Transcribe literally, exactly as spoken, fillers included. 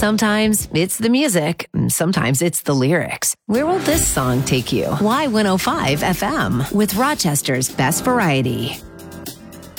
Sometimes it's the music, sometimes it's the lyrics. Where will this song take you? Y one oh five F M with Rochester's best variety.